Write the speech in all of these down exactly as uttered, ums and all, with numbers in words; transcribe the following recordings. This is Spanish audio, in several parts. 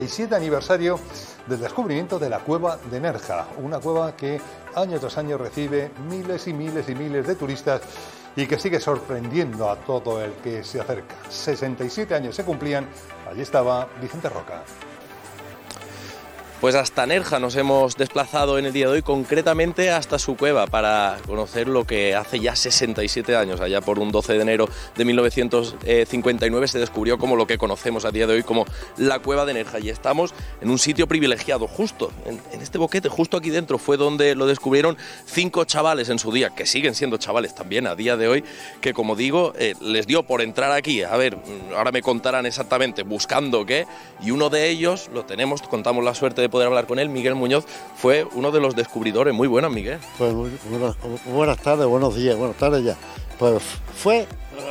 sesenta y siete aniversario del descubrimiento de la cueva de Nerja, una cueva que año tras año recibe miles y miles y miles de turistas y que sigue sorprendiendo a todo el que se acerca. sesenta y siete años se cumplían, allí estaba Vicente Roca. Pues hasta Nerja nos hemos desplazado en el día de hoy, concretamente hasta su cueva, para conocer lo que hace ya sesenta y siete años, allá por un doce de enero de mil novecientos cincuenta y nueve, se descubrió como lo que conocemos a día de hoy como la cueva de Nerja. Y estamos en un sitio privilegiado, justo en, en este boquete, justo aquí dentro, fue donde lo descubrieron cinco chavales en su día, que siguen siendo chavales también a día de hoy, que como digo, eh, les dio por entrar aquí, a ver, ahora me contarán exactamente buscando qué, y uno de ellos, lo tenemos, contamos la suerte de poder hablar con él, Miguel Muñoz, fue uno de los descubridores. Muy buenas, Miguel. Pues muy, buenas, buenas tardes, buenos días, buenas tardes ya. Pues fue,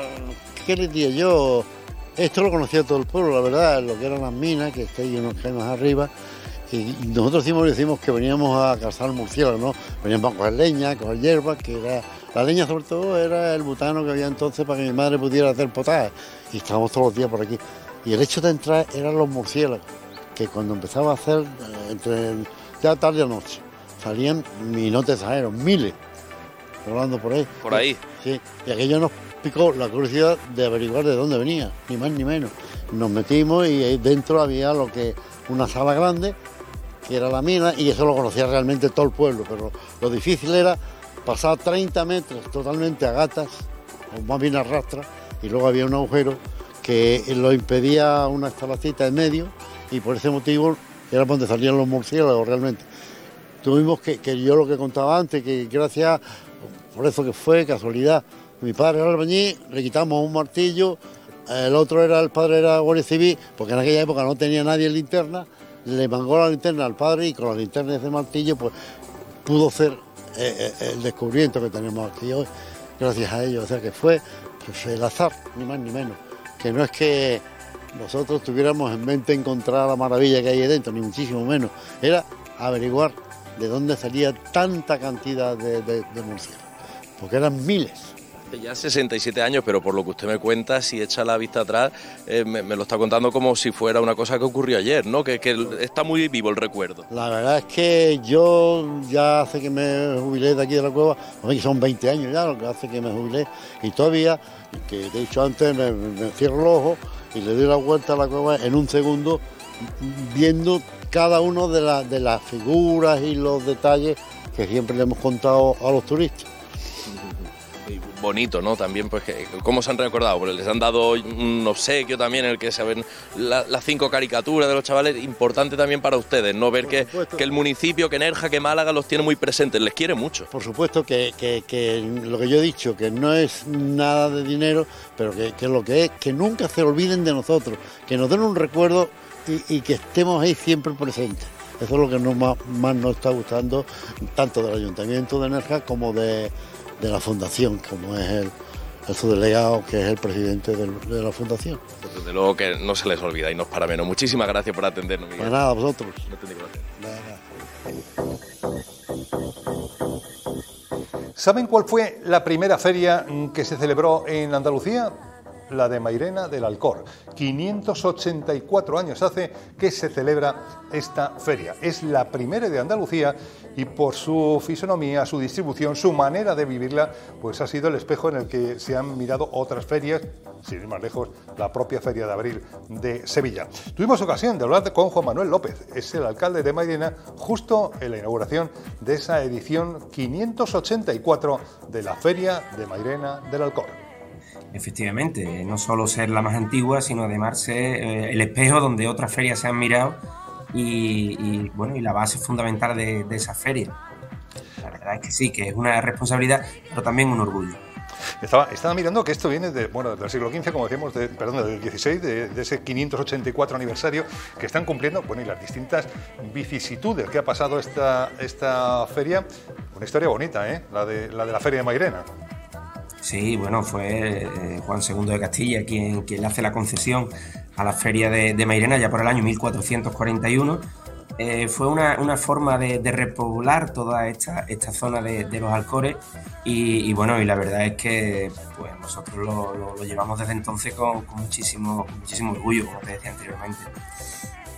¿qué les diría yo? Esto lo conocía todo el pueblo, la verdad, lo que eran las minas, que está ahí unos gemas arriba, y nosotros decimos, decimos que veníamos a cazar murciélagos, ¿no? Veníamos a coger leña, a coger hierba, que era, la leña sobre todo era el butano que había entonces para que mi madre pudiera hacer potaje, y estábamos todos los días por aquí. Y el hecho de entrar eran los murciélagos, que cuando empezaba a hacer, eh, entre ya tarde o noche, salían, y no te exagero, miles, volando por ahí. Por ahí. Sí, y aquello nos picó la curiosidad de averiguar de dónde venía, ni más ni menos. Nos metimos y ahí dentro había lo que, una sala grande, que era la mina, y eso lo conocía realmente todo el pueblo, pero lo difícil era pasar treinta metros totalmente a gatas, o más bien a rastras, y luego había un agujero que lo impedía una estalacita en medio, y por ese motivo era donde salían los murciélagos realmente. Tuvimos que, que yo lo que contaba antes, que gracias, por eso que fue casualidad, mi padre era albañil, le quitamos un martillo, el otro era, el padre era guardia civil, porque en aquella época no tenía nadie linterna, le mangó la linterna al padre y con la linterna de ese martillo pues pudo hacer eh, eh, el descubrimiento que tenemos aquí hoy, gracias a ellos. O sea que fue pues, el azar, ni más ni menos, que no es que nosotros tuviéramos en mente encontrar la maravilla que hay ahí dentro, ni muchísimo menos. Era averiguar de dónde salía tanta cantidad de, de, de murciélagos, porque eran miles. Ya sesenta y siete años, pero por lo que usted me cuenta, si echa la vista atrás, eh, me, me lo está contando como si fuera una cosa que ocurrió ayer, ¿no? Que, que está muy vivo el recuerdo. La verdad es que yo ya hace que me jubilé de aquí de la cueva, que son veinte años ya lo que hace que me jubilé, y todavía, que de hecho antes me, me cierro los ojos y le doy la vuelta a la cueva en un segundo, viendo cada uno de, la, de las figuras y los detalles que siempre le hemos contado a los turistas. Bonito, ¿no? También, pues, que, ¿cómo se han recordado? Pues les han dado un obsequio también en el que se ven la, las cinco caricaturas de los chavales. Importante también para ustedes, ¿no? Ver que, que el municipio, que Nerja, que Málaga los tiene muy presentes, les quiere mucho. Por supuesto que, que, que lo que yo he dicho, que no es nada de dinero, pero que, que lo que es, que nunca se olviden de nosotros, que nos den un recuerdo y, y que estemos ahí siempre presentes. Eso es lo que nos, más, más nos está gustando, tanto del Ayuntamiento de Nerja como de... de la fundación, como es el, el subdelegado, que es el presidente del, de la fundación. Pues desde luego que no se les olvida y no es para menos. Muchísimas gracias por atendernos, Miguel. Pues nada, vosotros. No te digo gracias. ¿Saben cuál fue la primera feria que se celebró en Andalucía? La de Mairena del Alcor. quinientos ochenta y cuatro años hace que se celebra esta feria. Es la primera de Andalucía y por su fisonomía, su distribución, su manera de vivirla, pues ha sido el espejo en el que se han mirado otras ferias, sin ir más lejos, la propia Feria de Abril de Sevilla. Tuvimos ocasión de hablar con Juan Manuel López, es el alcalde de Mairena, justo en la inauguración de esa edición quinientos ochenta y cuatro de la Feria de Mairena del Alcor. Efectivamente, no solo ser la más antigua, sino además ser eh, el espejo donde otras ferias se han mirado y, y bueno, y la base fundamental de, de esa feria. La verdad es que sí, que es una responsabilidad, pero también un orgullo. Estaba, estaba mirando que esto viene de, bueno, del siglo quince, como decíamos, de, perdón, del dieciséis, de, de ese quinientos ochenta y cuatro aniversario que están cumpliendo, bueno, y las distintas vicisitudes que ha pasado esta, esta feria. Una historia bonita, ¿eh? La de la, de la Feria de Mairena. Sí, bueno, fue eh, Juan segundo de Castilla quien, quien le hace la concesión a la feria de, de Mairena ya por el año mil cuatrocientos cuarenta y uno. Eh, fue una, una forma de, de repoblar toda esta, esta zona de, de los Alcores y, y bueno, y la verdad es que pues nosotros lo, lo, lo llevamos desde entonces con, con, muchísimo, con muchísimo orgullo, como te decía anteriormente.